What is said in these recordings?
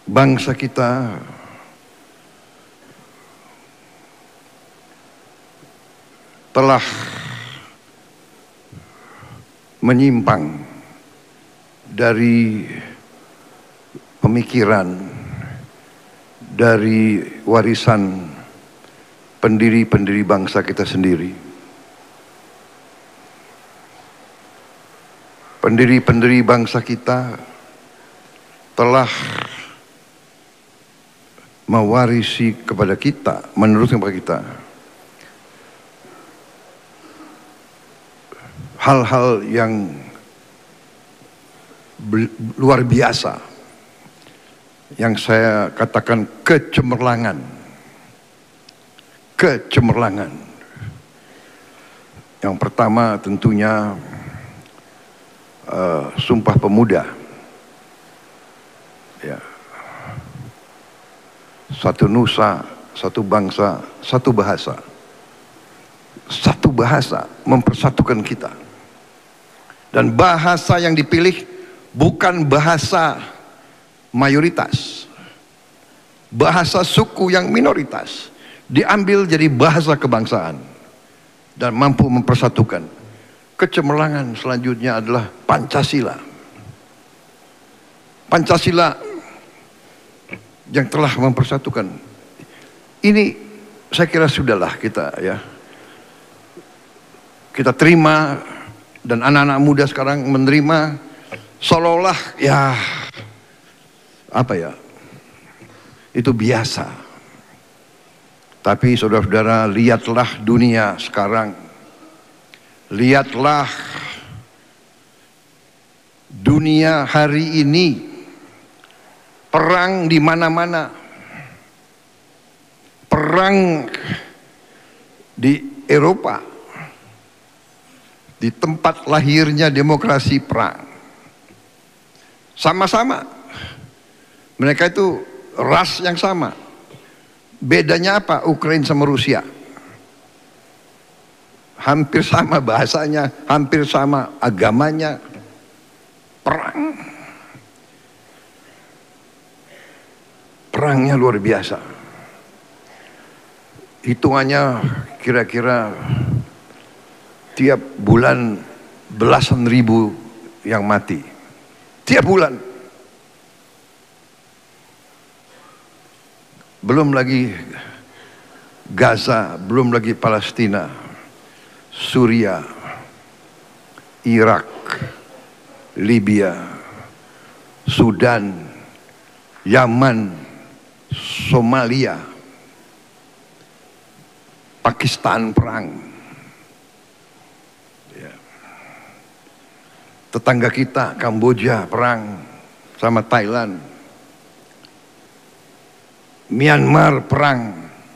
bangsa kita telah menyimpang dari pemikiran, dari warisan pendiri-pendiri bangsa kita sendiri. Pendiri-pendiri bangsa kita telah mewarisi kepada kita, menurutkan kepada kita hal-hal yang luar biasa, yang saya katakan kecemerlangan. Yang pertama tentunya Sumpah Pemuda, ya. Satu nusa, satu bangsa, satu bahasa. Satu bahasa mempersatukan kita. Dan bahasa yang dipilih bukan bahasa mayoritas, bahasa suku yang minoritas, diambil jadi bahasa kebangsaan dan mampu mempersatukan. Kecemerlangan selanjutnya adalah Pancasila. Pancasila yang telah mempersatukan. Ini saya kira sudahlah kita, ya, kita terima, dan anak-anak muda sekarang menerima seolah-olah, ya, apa ya, itu biasa. Tapi saudara-saudara, lihatlah dunia sekarang. Lihatlah dunia hari ini, perang di mana-mana. Perang di Eropa, di tempat lahirnya demokrasi, perang. Sama-sama. Mereka itu ras yang sama. Bedanya apa? Ukraina sama Rusia. Hampir sama bahasanya, hampir sama agamanya. Perang. Perangnya luar biasa. Hitungannya kira-kira tiap bulan belasan ribu yang mati. Tiap bulan. Belum lagi Gaza, belum lagi Palestina, Suria, Irak, Libya, Sudan, Yaman, Somalia, Pakistan perang. Ya. Tetangga kita Kamboja perang sama Thailand. Myanmar perang.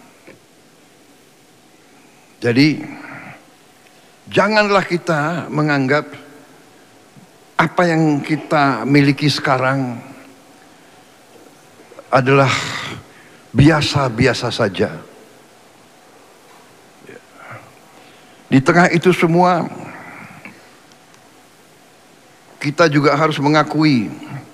Jadi janganlah kita menganggap apa yang kita miliki sekarang adalah biasa-biasa saja. Di tengah itu semua, kita juga harus mengakui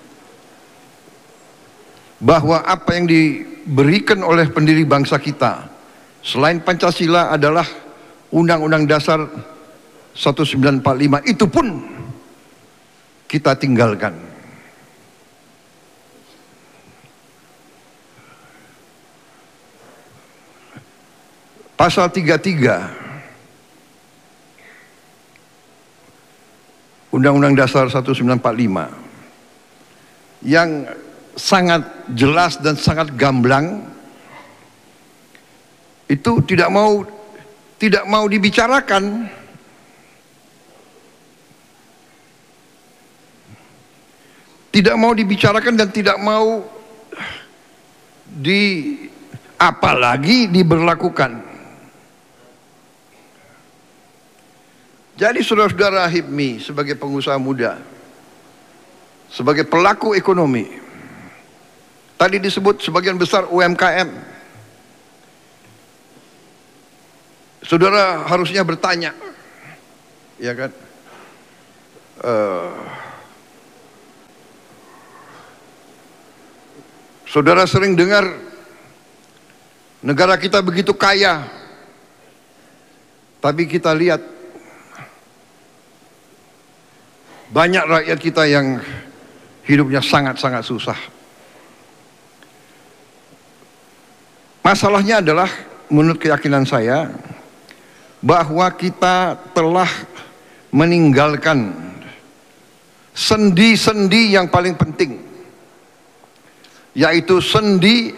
bahwa apa yang diberikan oleh pendiri bangsa kita selain Pancasila adalah Undang-Undang Dasar 1945, itu pun kita tinggalkan. Pasal 33 Undang-Undang Dasar 1945 yang sangat jelas dan sangat gamblang itu tidak mau dibicarakan. Tidak mau dibicarakan dan tidak mau apalagi diberlakukan. Jadi saudara-saudara HIPMI sebagai pengusaha muda, sebagai pelaku ekonomi, tadi disebut sebagian besar UMKM, saudara harusnya bertanya, ya kan, Saudara sering dengar negara kita begitu kaya, tapi kita lihat banyak rakyat kita yang hidupnya sangat-sangat susah. Masalahnya adalah, menurut keyakinan saya, bahwa kita telah meninggalkan sendi-sendi yang paling penting, yaitu sendi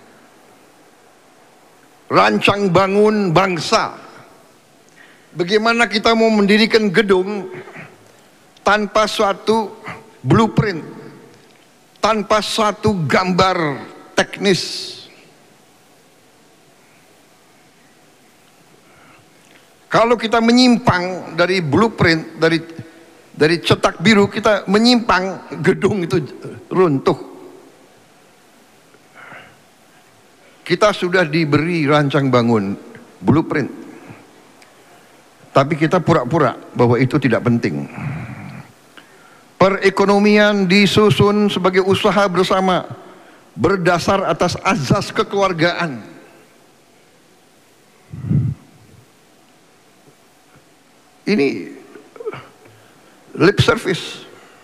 rancang bangun bangsa. Bagaimana kita mau mendirikan gedung tanpa suatu blueprint, tanpa suatu gambar teknis. Kalau kita menyimpang dari blueprint, dari cetak biru, kita menyimpang, gedung itu runtuh. Kita sudah diberi rancang bangun, blueprint, tapi kita pura-pura bahwa itu tidak penting. Perekonomian disusun sebagai usaha bersama, berdasar atas azas kekeluargaan. Ini lip service.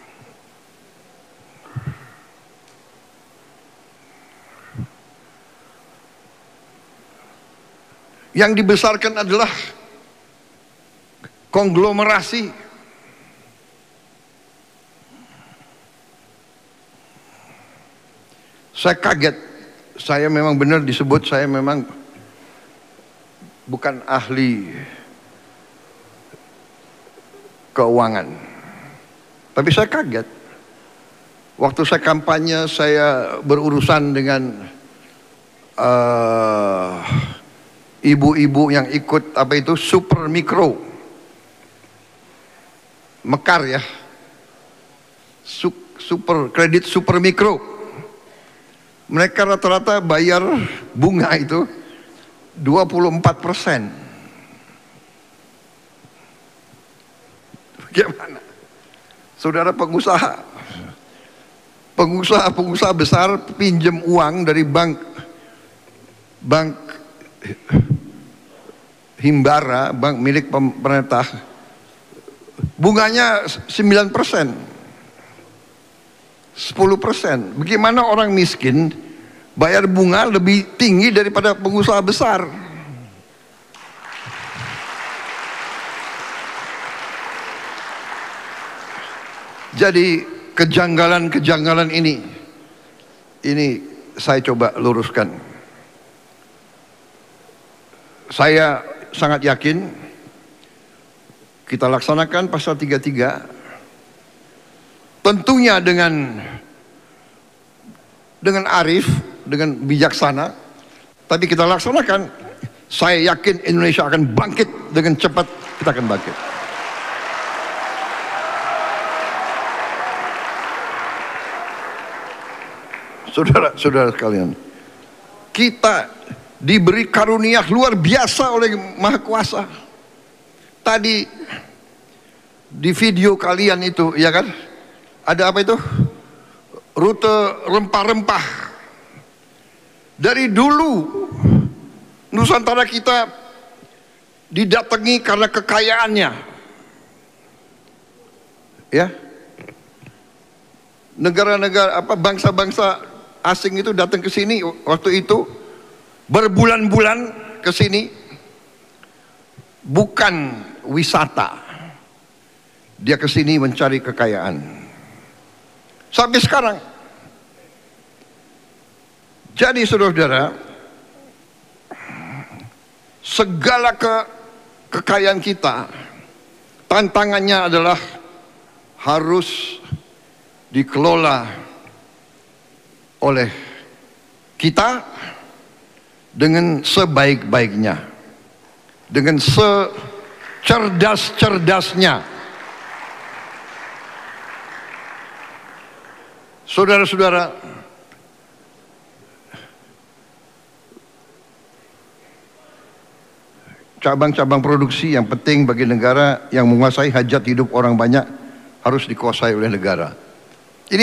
Yang dibesarkan adalah konglomerasi. Saya kaget. Saya memang benar disebut, saya memang bukan ahli keuangan, tapi saya kaget waktu saya kampanye, saya berurusan dengan ibu-ibu yang ikut apa itu super mikro, mekar ya, super kredit super mikro. Mereka rata-rata bayar bunga itu 24%. Bagaimana? Saudara pengusaha besar pinjam uang dari bank himbara, bank milik pemerintah, bunganya 9%, 10%. Bagaimana orang miskin bayar bunga lebih tinggi daripada pengusaha besar? Jadi kejanggalan-kejanggalan ini saya coba luruskan. Saya sangat yakin kita laksanakan pasal 33, tentunya dengan arif, dengan bijaksana, tapi kita laksanakan. Saya yakin Indonesia akan bangkit dengan cepat, kita akan bangkit. Saudara-saudara sekalian, kita diberi karunia luar biasa oleh Maha Kuasa. Tadi di video kalian itu, ya kan, ada apa itu? Rute rempah-rempah. Dari dulu Nusantara kita didatangi karena kekayaannya, ya. Negara-negara bangsa-bangsa asing itu datang ke sini waktu itu berbulan-bulan ke sini, bukan wisata. Dia ke sini mencari kekayaan. Sampai sekarang. Jadi saudara-saudara, segala kekayaan kita, tantangannya adalah harus dikelola oleh kita dengan sebaik-baiknya, dengan secerdas-cerdasnya. Saudara-saudara, cabang-cabang produksi yang penting bagi negara yang menguasai hajat hidup orang banyak harus dikuasai oleh negara.